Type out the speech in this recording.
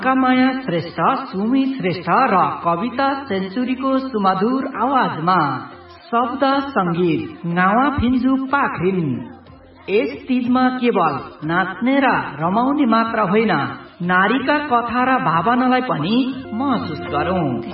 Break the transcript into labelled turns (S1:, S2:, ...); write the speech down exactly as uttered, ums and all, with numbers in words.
S1: कामाया श्रेष्ठ, सुमी श्रेष्ठ र कविता सेन्चुरीको सुमधुर आवाजमा शब्द संगीत गावा फिन्जु पाखरिन। यस तीजमा केवल नाच्ने र रमाउने मात्र होइन, नारीका कथा र भावनालाई पनि महसुस गरौं।